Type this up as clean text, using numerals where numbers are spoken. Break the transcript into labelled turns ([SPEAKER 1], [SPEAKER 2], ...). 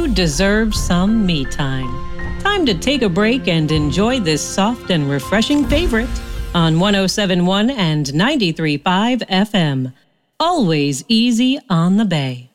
[SPEAKER 1] deserve some me time. Time to take a break and enjoy this soft and refreshing favorite on 107.1 and 93.5 FM. Always easy on the Bay.